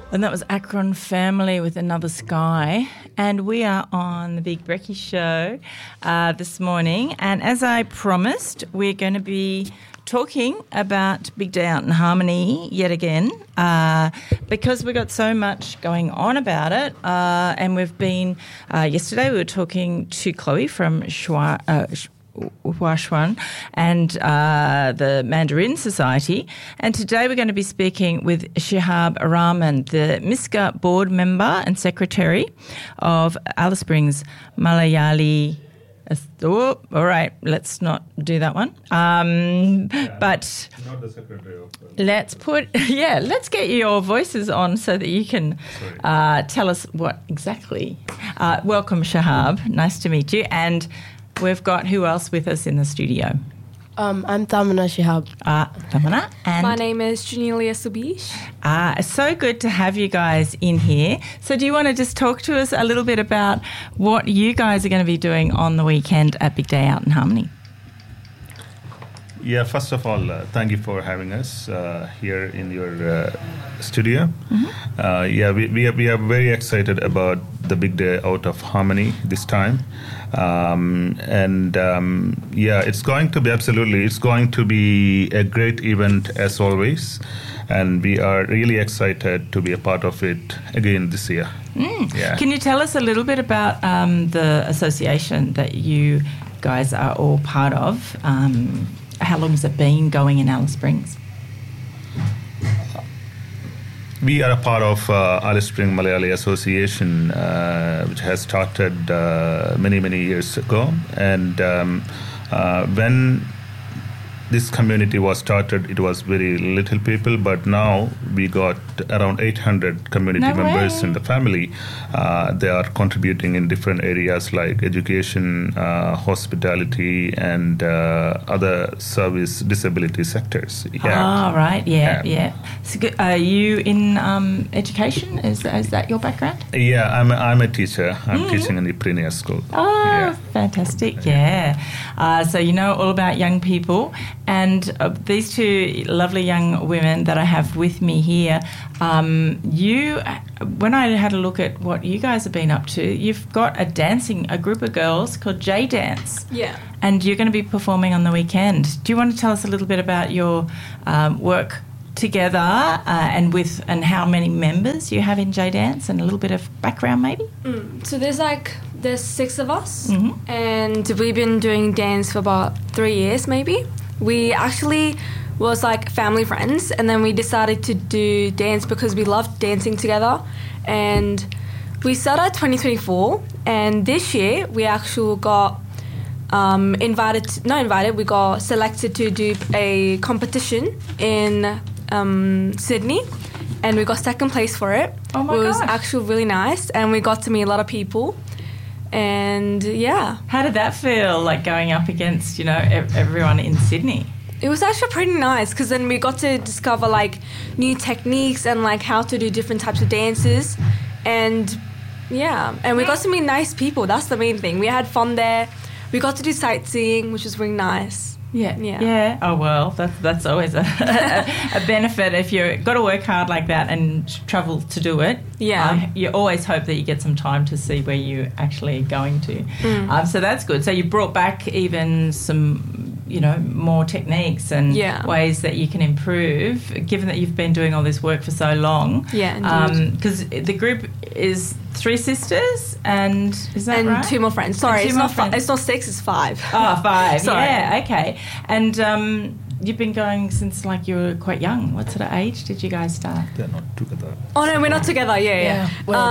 And that was Akron Family with Another Sky. And we are on the Big Brekkie Show this morning. And as I promised, we're going to be talking about Big Day Out in Harmony yet again because we got so much going on about it. And we've been, yesterday we were talking to Chloe from Huashuan and the Mandarin Society. And today we're going to be speaking with Shihab Rahman, the MISCA board member and secretary of Alice Springs Malayali. Oh, all right, let's not do that one. But not the secretary of let's get your voices on so that you can tell us what exactly. Welcome, Shihab. Nice to meet you. And we've got who else with us in the studio? I'm Thamana Shihab. Thamana. And my name is Janelia Subish. It's so good to have you guys in here. So do you want to just talk to us a little bit about what you guys are going to be doing on the weekend at Big Day Out in Harmony? Yeah, first of all, thank you for having us here in your studio. Mm-hmm. We are very excited about the Big Day Out of Harmony this time. It's going to be a great event as always. And we are really excited to be a part of it again this year. Yeah. Can you tell us a little bit about the association that you guys are all part of? How long has it been going in Alice Springs? We are a part of Alice Springs Malayali Association, which has started many, many years ago. And when this community was started, it was very little people, but now we got around 800 community members in the family. They are contributing in different areas like education, hospitality, and other service disability sectors. Yeah. Oh, right. Yeah. So good. Are you in education? Is that your background? Yeah, I'm a teacher. I'm teaching in the Prenia School. Oh, fantastic. Yeah. So you know all about young people. And these two lovely young women that I have with me here, when I had a look at what you guys have been up to, you've got a group of girls called J Dance. Yeah. And you're going to be performing on the weekend. Do you want to tell us a little bit about your work together and how many members you have in J Dance and a little bit of background maybe? So there's 6 of us, and we've been doing dance for about 3 years maybe. We actually was family friends, and then we decided to do dance because we loved dancing together. And we started 2024, and this year we actually got we got selected to do a competition in Sydney, and we got second place for it. Oh my gosh. It was gosh. actually really nice, and we got to meet a lot of people. And yeah. How did that feel, going up against, everyone in Sydney? It was actually pretty nice because then we got to discover new techniques and how to do different types of dances. And yeah, and we got to meet nice people. That's the main thing. We had fun there. We got to do sightseeing, which was really nice. Yeah. Oh, well, that's always a benefit if you've got to work hard like that and travel to do it. Yeah. You always hope that you get some time to see where you're actually going to. So that's good. So you brought back even some, more techniques and ways that you can improve, given that you've been doing all this work for so long. Yeah, indeed. Because the group is 3 sisters and is that right? And 2 more friends. Sorry, it's not 6, it's 5. Oh, 5. Sorry. Yeah, okay. And you've been going since you were quite young. What sort of age did you guys start? They're not together. Oh no, we're not together. Yeah.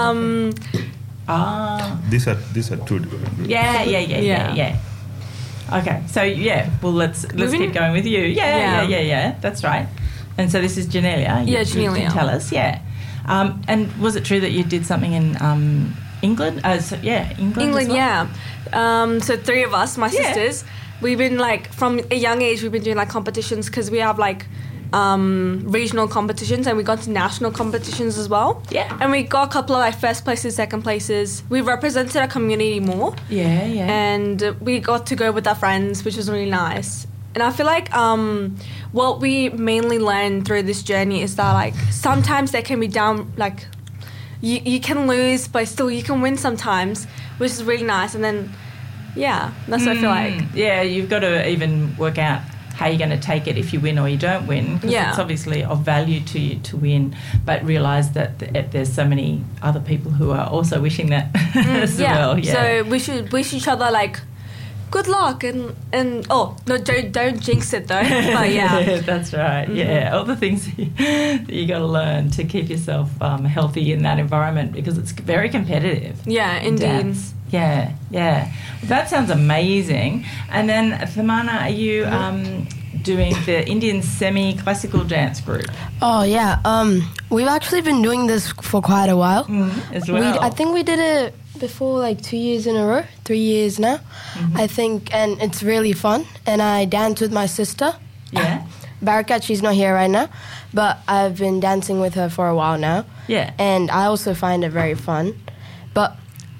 These are 2 different groups. Yeah. Okay, so well let's keep going with you. Yeah. That's right. And so this is Janelia. Janelia. You can tell us. Yeah. And was it true that you did something in England? England, yeah. So 3 of us, my sisters, we've been from a young age we've been doing competitions because we have regional competitions, and we got to national competitions as well. Yeah. And we got a couple of first places, second places. We represented our community more. Yeah. And we got to go with our friends, which was really nice. And I feel like what we mainly learn through this journey is that like sometimes there can be down, like you can lose, but still you can win sometimes, which is really nice. And then, yeah, that's what I feel like. Yeah, you've got to even work out how you're going to take it if you win or you don't win, because it's obviously of value to you to win, but realise that there's so many other people who are also wishing that as well. Yeah. So we should wish each other like good luck and oh no, don't jinx it though. But yeah, that's right. Yeah, all the things that you got to learn to keep yourself healthy in that environment, because it's very competitive. Yeah, indeed. Dance. Yeah. That sounds amazing. And then, Thamana, are you doing the Indian semi-classical dance group? Oh, yeah. We've actually been doing this for quite a while. As well. I think we did it before like 2 years in a row, 3 years now, I think. And it's really fun. And I dance with my sister. Yeah. Barakat, she's not here right now, but I've been dancing with her for a while now. Yeah. And I also find it very fun. But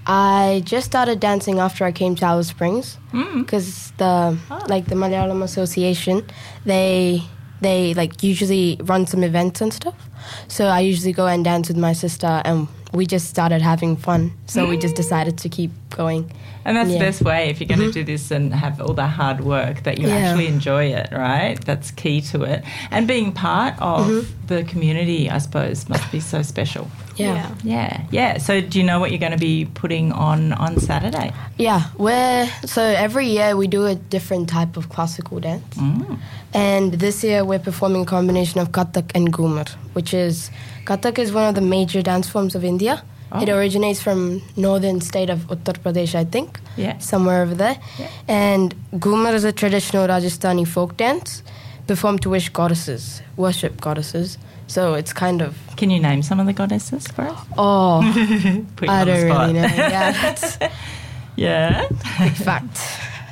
I just started dancing after I came to Alice Springs, because the Malayalam Association, they like usually run some events and stuff. So I usually go and dance with my sister, and we just started having fun. So we just decided to keep going. And that's the best way, if you're going to do this and have all that hard work, that you actually enjoy it, right? That's key to it. And being part of the community, I suppose, must be so special. Yeah. So do you know what you're going to be putting on Saturday? Yeah, so every year we do a different type of classical dance. And this year we're performing a combination of Kathak and Ghumar, which is, Kathak is one of the major dance forms of India. Oh. It originates from northern state of Uttar Pradesh, I think, somewhere over there. Yeah. And Ghumar is a traditional Rajasthani folk dance performed to worship goddesses. So it's kind of... Can you name some of the goddesses for us? Oh, I don't really know. Yeah, that's big fact.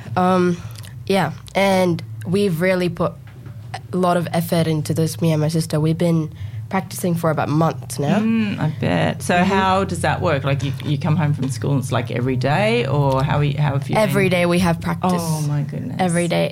Yeah, and we've really put a lot of effort into this, me and my sister. We've been practicing for about months now. I bet. So how does that work? Like you come home from school and it's like every day, or how have you Every day we have practice. Oh my goodness. Every day.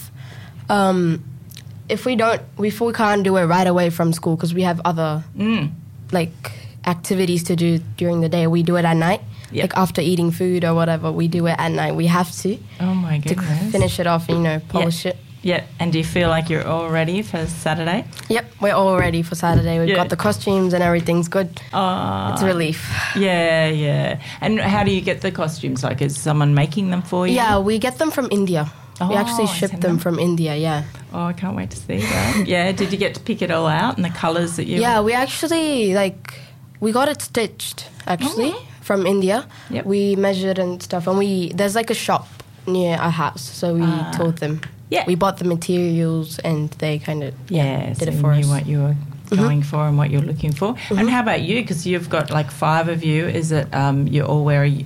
If we can't do it right away from school, because we have other like activities to do during the day, we do it at night. Yep. Like after eating food or whatever, we do it at night. We have to. Oh my goodness. To finish it off, polish it. Yep. And do you feel like you're all ready for Saturday? Yep, we're all ready for Saturday. We've got the costumes and everything's good. It's a relief. Yeah. And how do you get the costumes? Like, is someone making them for you? Yeah, we get them from India. We actually ship them from India, yeah. Oh, I can't wait to see that. Yeah, did you get to pick it all out and the colours that you... Yeah, we actually, we got it stitched, actually, from India. Yep. We measured and stuff, and there's like a shop near our house, so we told them. Yeah. We bought the materials and they kind of did it for us. Knew what you were going for and what you're looking for. And how about you? Because you've got like 5 of you. Is it you all wear a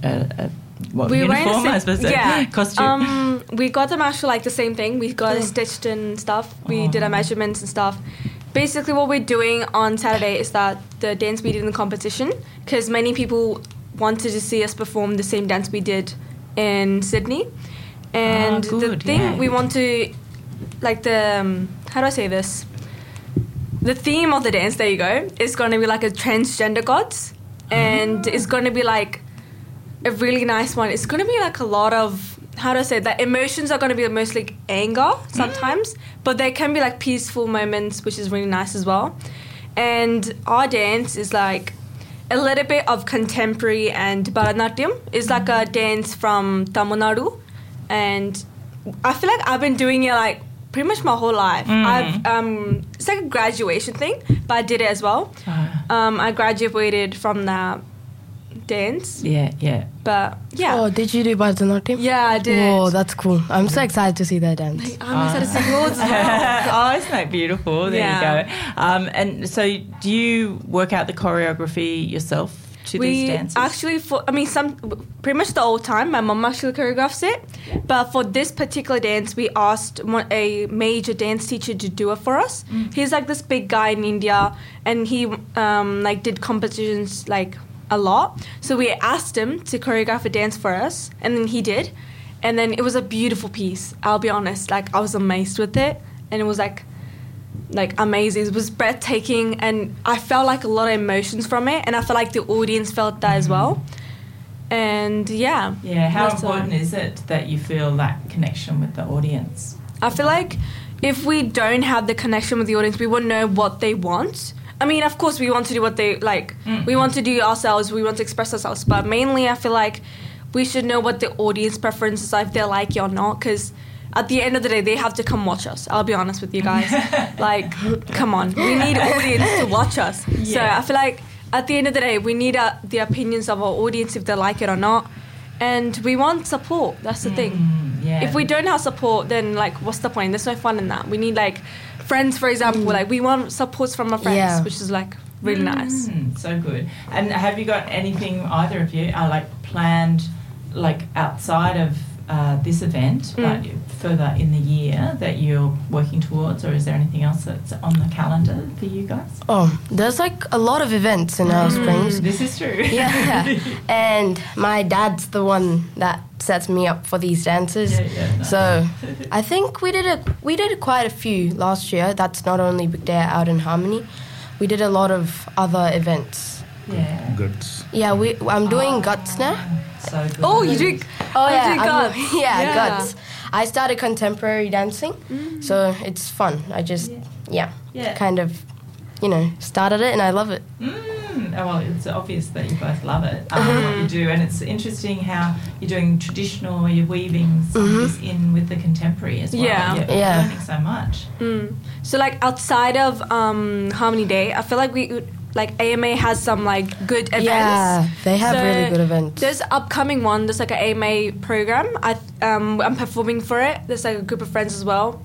uniform, I suppose? Yeah. Costume? We got them actually like the same thing. We got it stitched and stuff. We did our measurements and stuff. Basically what we're doing on Saturday is that the dance we did in the competition, because many people wanted to see us perform the same dance we did in Sydney. And the thing we want to, like how do I say this? The theme of the dance, there you go, is going to be like a transgender gods. And it's going to be like a really nice one. It's going to be like a lot of, how do I say that? Emotions are going to be mostly anger sometimes, but there can be like peaceful moments, which is really nice as well. And our dance is like a little bit of contemporary and Bharatanatyam. It's like a dance from Tamil Nadu. And I feel like I've been doing it like pretty much my whole life. It's like a graduation thing, but I did it as well. I graduated from that dance. Yeah. But yeah. Oh, did you do Bharatanatyam? Yeah, I did. Oh, that's cool. I'm so excited to see that dance. I'm excited to see yours as well. Oh, isn't that beautiful? There you go. And so do you work out the choreography yourself? These dances? Actually, pretty much the whole time, my mum actually choreographs it. But for this particular dance, we asked a major dance teacher to do it for us. He's like this big guy in India, and he did competitions like a lot. So we asked him to choreograph a dance for us, and then he did. And then it was a beautiful piece. I'll be honest, like I was amazed with it, and it was like amazing. It was breathtaking, and I felt like a lot of emotions from it, and I felt like the audience felt that as well. And yeah, how important is it that you feel that connection with the audience? I feel like if we don't have the connection with the audience, we won't know what they want. I mean, of course, we want to do what they like. We want to do ourselves. We want to express ourselves. But mainly, I feel like we should know what the audience preferences are, if they like it or not. Because at the end of the day, they have to come watch us. I'll be honest with you guys. Like, come on. We need audience to watch us. Yeah. So I feel like at the end of the day, we need the opinions of our audience, if they like it or not. And we want support. That's the thing. Yeah. If we don't have support, then, like, what's the point? There's no fun in that. We need, like, friends, for example. Like, we want supports from our friends, which is, like, really nice. So good. And have you got anything, either of you, planned, like, outside of this event, like further in the year, that you're working towards, or is there anything else that's on the calendar for you guys? Oh, there's like a lot of events in Alice Springs. This is true. Yeah. And my dad's the one that sets me up for these dances. Nice. So I think we did quite a few last year. That's not only Big Day Out in Harmony. We did a lot of other events. Yeah. Guts. Yeah, I'm doing Guts now. So good. Oh, you do? Oh, yeah. Guts. Guts. I started contemporary dancing, so it's fun. I just, kind of, started it, and I love it. Well, it's obvious that you both love it, what you do, and it's interesting how you're doing traditional, or you're weaving some of this in with the contemporary as well. You're learning so much. So, like, outside of Harmony Day, I feel like AMA has some, like, good events. Yeah, they have really good events. There's an upcoming one. There's, like, an AMA program. I'm performing for it. There's, like, a group of friends as well.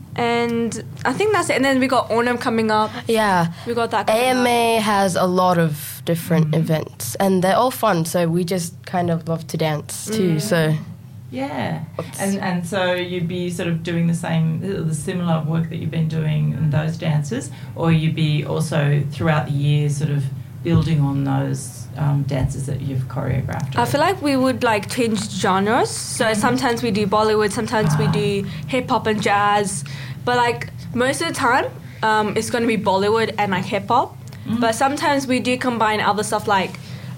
And I think that's it. And then we got Onam coming up. Yeah. We got that AMA has a lot of different events. And they're all fun. So we just kind of love to dance, too. So... Yeah, and so you'd be sort of doing the similar work that you've been doing in those dances, or you'd be also throughout the year sort of building on those dances that you've choreographed. I feel like we would like change genres. So sometimes we do Bollywood, sometimes we do hip hop and jazz, but like most of the time it's going to be Bollywood and like hip hop. But sometimes we do combine other stuff like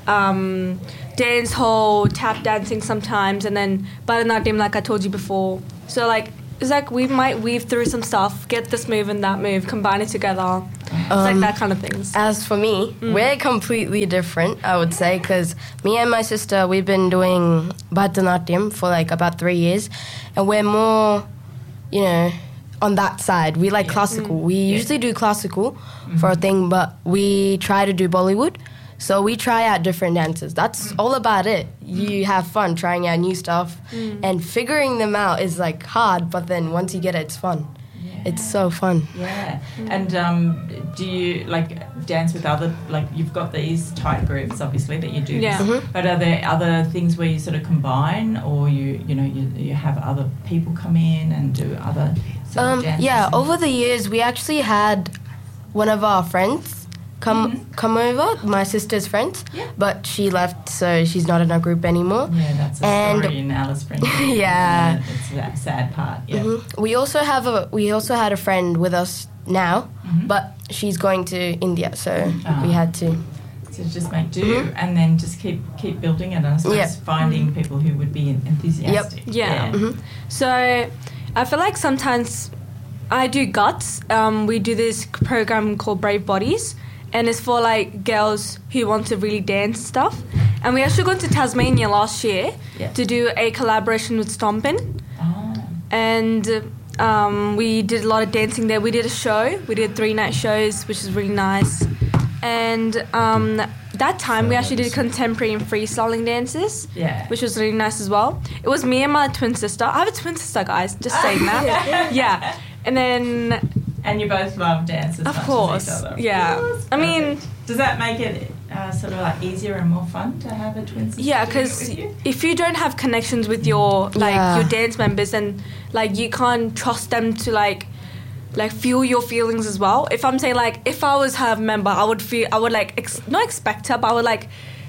dance hall, tap dancing sometimes, and then Bharatanatyam, like I told you before. So like it's like we might weave through some stuff, get this move and that move, combine it together. It's like that kind of things. As for me, we're completely different, I would say, because me and my sister, we've been doing Bharatanatyam for like about 3 years, and we're more, on that side. We like classical. We usually do classical for a thing, but we try to do Bollywood. So we try out different dances. That's all about it. You have fun trying out new stuff, and figuring them out is like hard, but then once you get it, it's fun. Yeah. It's so fun. Yeah. And do you like dance with other, like you've got these tight groups obviously that you do. Yeah. But are there other things where you sort of combine, or you have other people come in and do other sort of dances? Yeah, over the years we actually had one of our friends come over, my sister's friend, but she left, so she's not in our group anymore. Yeah, that's a story in Alice Springs. Yeah, it's that sad part. Yeah. We also had a friend with us now, but she's going to India, so we had to. So just make do, and then just keep building it. And I suppose finding people who would be enthusiastic. So I feel like sometimes I do Guts. We do this program called Brave Bodies. And it's for like girls who want to really dance stuff. And we actually went to Tasmania last year to do a collaboration with Stompin'. And we did a lot of dancing there. We did a show. We did 3-night shows, which is really nice. And that time we actually did contemporary and freestyling dances, which was really nice as well. It was me and my twin sister. I have a twin sister, guys. Just saying that. Yeah. And then... And you both love dance as much course. as each other. Yeah. I mean... Does that make it sort of like easier and more fun to have a twin sister? Yeah, because if you don't have connections with your your dance members, and like you can't trust them to like feel your feelings as well. If I'm saying like if I was her member, I would not expect her, but I would like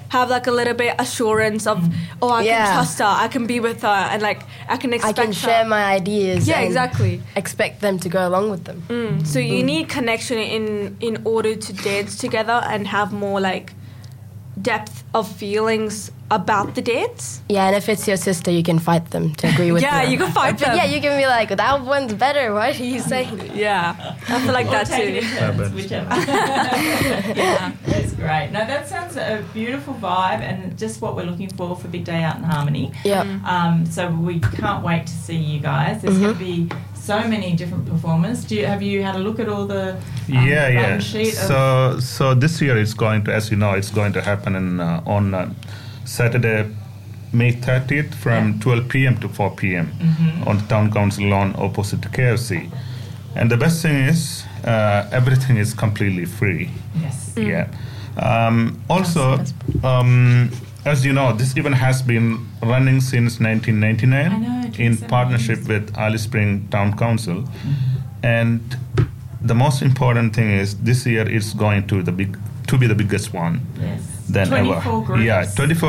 have like a little bit assurance of, oh, I can trust her, I can be with her, and like I can expect I can share my ideas. Yeah, and exactly. Expect them to go along with them. So you need connection in order to dance together and have more like depth of feelings about the dance. Yeah, and if it's your sister, you can fight them to agree with them. Yeah, you can fight them. Yeah, you can be like, that one's better. What are you saying? Yeah, I feel like that too. Whichever. Yeah, that's great. No, that sounds a beautiful vibe and just what we're looking for Big Day Out in Harmony. Yeah. So we can't wait to see you guys. There's going to be so many different performers. Have you had a look at all the run sheet? So this year it's going to, as you know, it's going to happen on Saturday, May 30th from 12 p.m. to 4 p.m. On the Town Council lawn opposite to KFC. And the best thing is everything is completely free. Yes. Yeah. Also, as you know, this event has been running since 1999 in partnership with Alice Springs Town Council. And the most important thing is this year it's going to be the biggest one. Yes. Than 24 ever. groups. Yeah,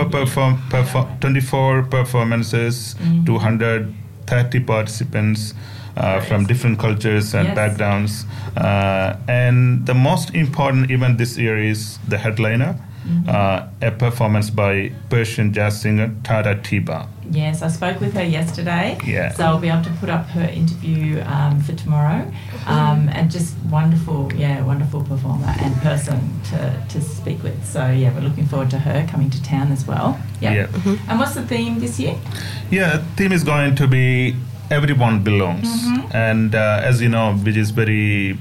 24 performances, 230 participants from different cultures and backgrounds. And the most important event this year is the headliner, a performance by Persian jazz singer Tara Tiba. Yes, I spoke with her yesterday, so I'll be able to put up her interview for tomorrow. And just wonderful performer and person to speak with. So we're looking forward to her coming to town as well. Yep. Yeah. And what's the theme this year? Yeah, the theme is going to be Everyone Belongs. And as you know, which is very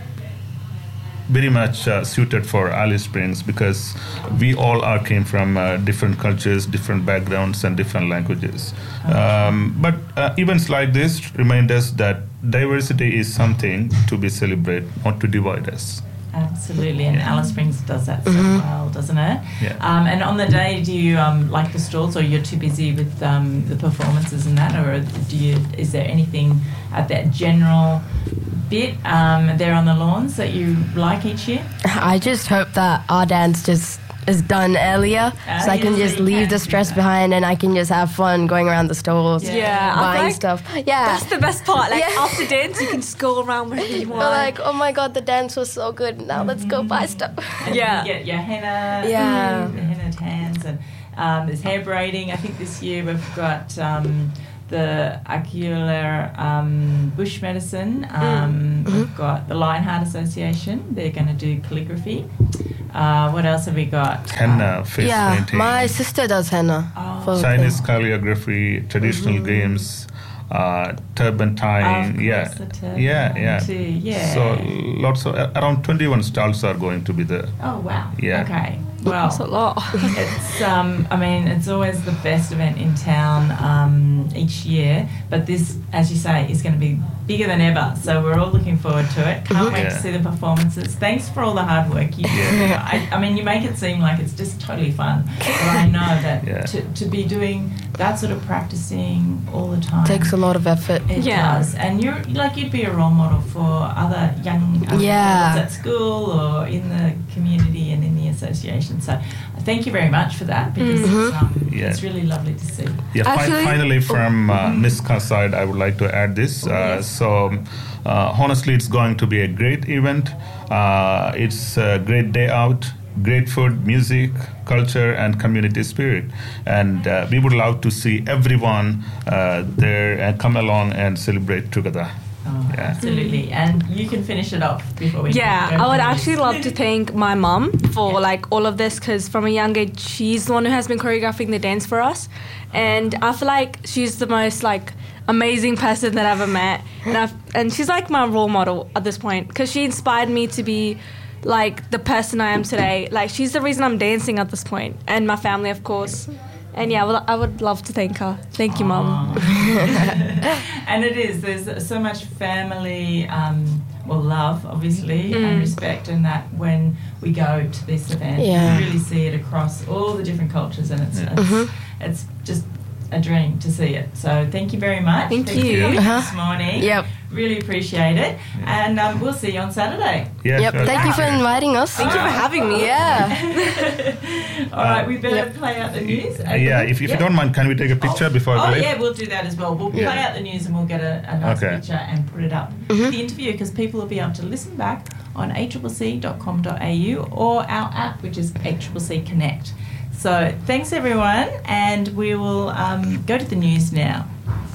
much suited for Alice Springs because we all came from different cultures, different backgrounds, and different languages. But events like this remind us that diversity is something to be celebrated, not to divide us. Absolutely, and Alice Springs does that so well, doesn't it? Yeah. And on the day, do you like the stalls, or you're too busy with the performances and that, or is there anything at that general bit there on the lawns that you like each year? I just hope that our dance just is done earlier, so I can just leave the stress behind and I can just have fun going around the stores, buying stuff. Yeah, that's the best part. Like after dance, you can just go around wherever you want. But like, oh my god, the dance was so good. Now let's go buy stuff. And you get your henna, the henna tans, and there's hair braiding. I think this year we've got the Acular Bush Medicine. We've got the Lionheart Association. They're going to do calligraphy. What else have we got? Henna, face painting. My sister does henna. Chinese calligraphy, traditional games, turban tying. So lots of around 21 stalls are going to be there. Oh wow! Yeah. Okay. Well, that's a lot. It's it's always the best event in town each year, but this, as you say, is going to be bigger than ever. So we're all looking forward to it. Can't wait to see the performances. Thanks for all the hard work you do. You make it seem like it's just totally fun, but I know that to be doing that sort of practicing all the time takes a lot of effort. It does, and you'd be a role model for other young girls at school or in the community and in the association. So thank you very much for that because it's really lovely to see. Yeah, finally from Miska side, I would like to add this. Honestly, it's going to be a great event. It's a great day out, great food, music, culture, and community spirit. And we would love to see everyone there and come along and celebrate together. Oh, absolutely. And you can finish it off before we I would actually love to thank my mum for all of this because from a young age she's the one who has been choreographing the dance for us, and I feel like she's the most amazing person that I've ever met, and she's like my role model at this point because she inspired me to be the person I am today. She's the reason I'm dancing at this point, and my family, of course. And I would love to thank her. Thank you, Mum. And there's so much family, love, obviously, and respect, and that when we go to this event, you really see it across all the different cultures, and it's just a dream to see it. So thank you very much. Thank you. This morning. Yep. Really appreciate it. And we'll see you on Saturday. Yeah, Yep. sure. Thank you for inviting us. Thank you for having me. Yeah. All right, we better play out the news. If you don't mind, can we take a picture before we leave? Yeah, we'll do that as well. We'll play out the news and we'll get a nice picture and put it up. The interview, because people will be able to listen back on accc.com.au or our app, which is ACCC Connect. So thanks, everyone, and we will go to the news now.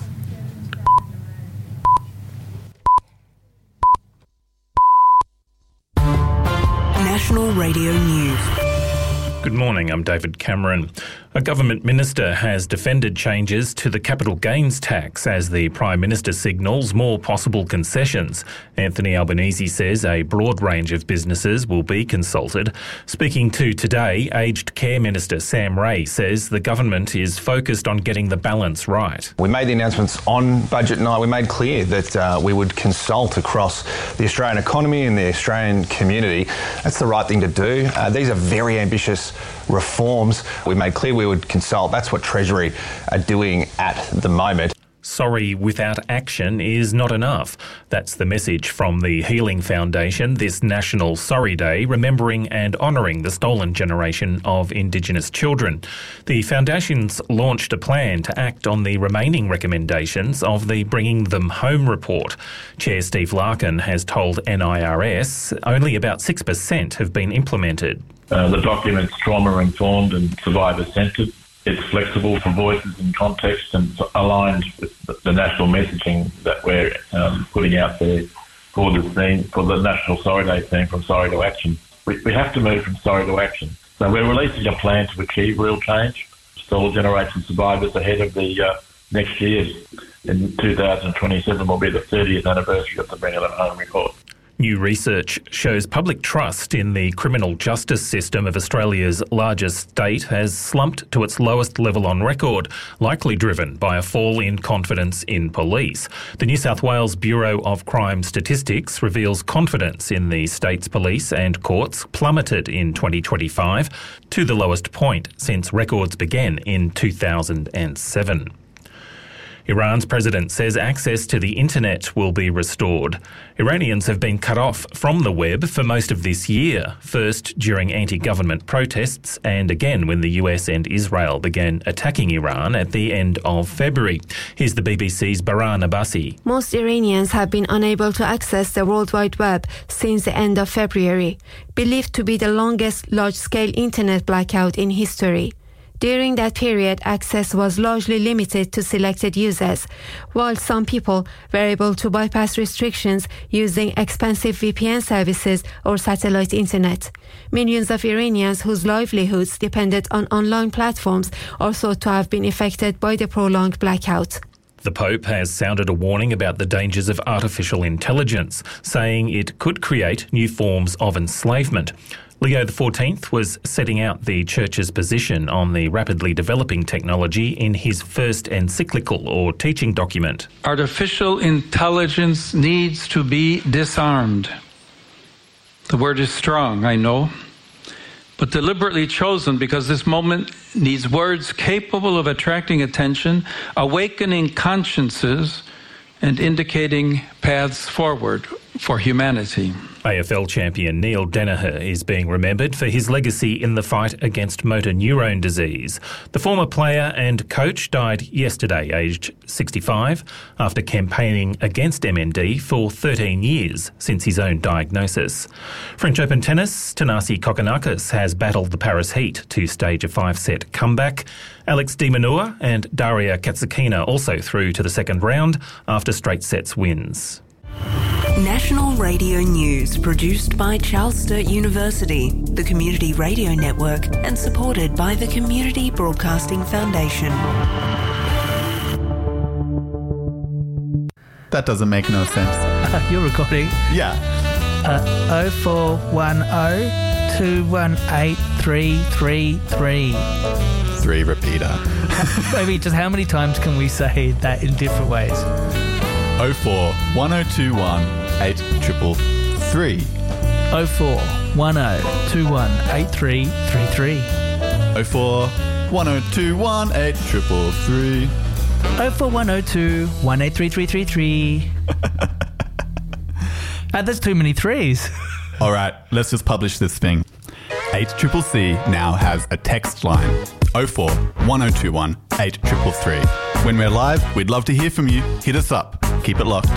National Radio News. Good morning, I'm David Cameron. A government minister has defended changes to the capital gains tax as the Prime Minister signals more possible concessions. Anthony Albanese says a broad range of businesses will be consulted. Speaking to Today, Aged Care Minister Sam Ray says the government is focused on getting the balance right. We made the announcements on budget night. We made clear that we would consult across the Australian economy and the Australian community. That's the right thing to do. These are very ambitious reforms. We made clear we would consult. That's what Treasury are doing at the moment. Sorry without action is not enough. That's the message from the Healing Foundation this National Sorry Day, remembering and honouring the stolen generation of Indigenous children. The foundation's launched a plan to act on the remaining recommendations of the Bringing Them Home report. Chair Steve Larkin has told NIRS only about 6% have been implemented. The document's trauma-informed and survivor-centred. It's flexible for voices and context and aligned with the national messaging that we're putting out there for this theme, for the National Sorry Day theme, from sorry to action. We have to move from sorry to action. So we're releasing a plan to achieve real change, stolen generation survivors ahead of the next year's. In 2027 will be the 30th anniversary of the Bringing Them Home report. New research shows public trust in the criminal justice system of Australia's largest state has slumped to its lowest level on record, likely driven by a fall in confidence in police. The New South Wales Bureau of Crime Statistics reveals confidence in the state's police and courts plummeted in 2025 to the lowest point since records began in 2007. Iran's president says access to the internet will be restored. Iranians have been cut off from the web for most of this year, first during anti-government protests and again when the US and Israel began attacking Iran at the end of February. Here's the BBC's Baran Abbasi. Most Iranians have been unable to access the World Wide Web since the end of February, believed to be the longest large-scale internet blackout in history. During that period, access was largely limited to selected users, while some people were able to bypass restrictions using expensive VPN services or satellite internet. Millions of Iranians whose livelihoods depended on online platforms are thought to have been affected by the prolonged blackout. The Pope has sounded a warning about the dangers of artificial intelligence, saying it could create new forms of enslavement. Leo XIV was setting out the Church's position on the rapidly developing technology in his first encyclical or teaching document. Artificial intelligence needs to be disarmed. The word is strong, I know, but deliberately chosen because this moment needs words capable of attracting attention, awakening consciences, and indicating paths forward for humanity. AFL champion Neil Danaher is being remembered for his legacy in the fight against motor neurone disease. The former player and coach died yesterday, aged 65, after campaigning against MND for 13 years since his own diagnosis. French Open tennis, Thanasi Kokkinakis has battled the Paris Heat to stage a 5-set comeback. Alex de Minaur and Daria Katsakina also through to the second round after straight sets wins. National Radio News, produced by Charles Sturt University, the Community Radio Network, and supported by the Community Broadcasting Foundation. That doesn't make no sense. You're recording? Yeah. 0410 218 333. 3 repeater. Maybe just how many times can we say that in different ways? 04 1021 8333. 04 1021 8333. 04 1021 8333. 04 102 183333. There's too many threes. All right, let's just publish this thing. 8CCC now has a text line. 04 1021 8333. When we're live, we'd love to hear from you. Hit us up. Keep it locked.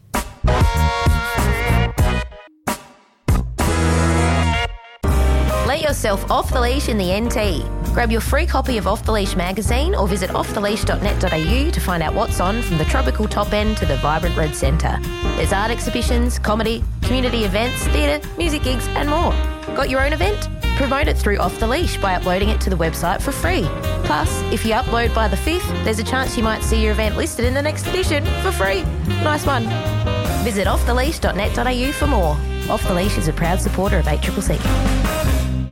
Let yourself off the leash in the NT. Grab your free copy of Off the Leash magazine or visit offtheleash.net.au to find out what's on from the tropical top end to the vibrant red centre. There's art exhibitions, comedy, community events, theatre, music gigs and more. Got your own event? Promote it through Off the Leash by uploading it to the website for free. Plus, if you upload by the 5th, there's a chance you might see your event listed in the next edition for free. Nice one. Visit offtheleash.net.au for more. Off the Leash is a proud supporter of 8CCC.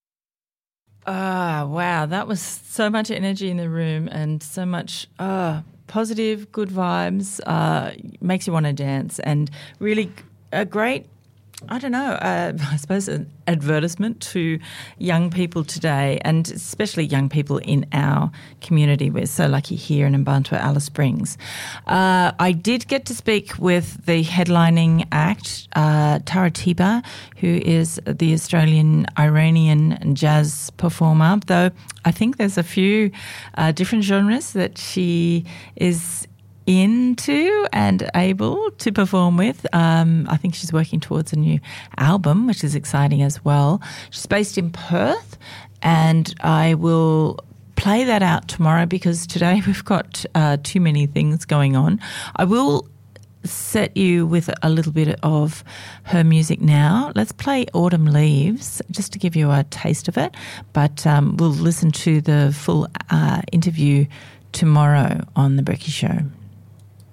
Wow, that was so much energy in the room and so much positive, good vibes, makes you want to dance, and really a great, I don't know, I suppose an advertisement to young people today, and especially young people in our community. We're so lucky here in Mparntwe, Alice Springs. I did get to speak with the headlining act, Tara Tiba, who is the Australian-Iranian jazz performer, though I think there's a few different genres that she is into and able to perform with. I think she's working towards a new album, which is exciting as well. She's based in Perth, and I will play that out tomorrow because today we've got too many things going on. I will set you with a little bit of her music now. Let's play Autumn Leaves just to give you a taste of it, but we'll listen to the full interview tomorrow on The Brekkie Show.